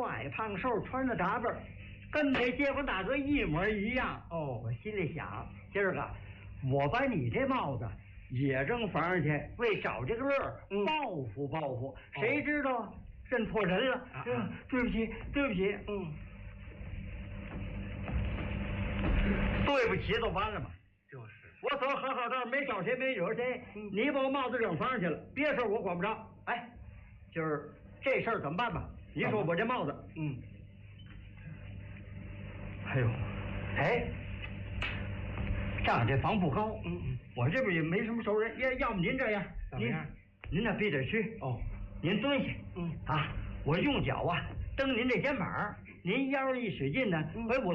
矮胖瘦，穿的打扮跟那街坊大哥一模一样。 哦， 我心里想，今儿个我把你这帽子也扔房上去，为找这个乐报复报复。谁知道认错人了？对不起，对不起。对不起就完了嘛。 就是， 我走好好道，没找谁，没惹谁。你把我帽子扔房上去了，别事我管不着。哎，今儿这事儿怎么办吧？你说我这帽子，哎呦，哎，丈人这房不高，我这边也没什么熟人，要不您这样，您那必得去哦，您蹲下，我用脚蹬您这肩膀，您腰一使劲呢，我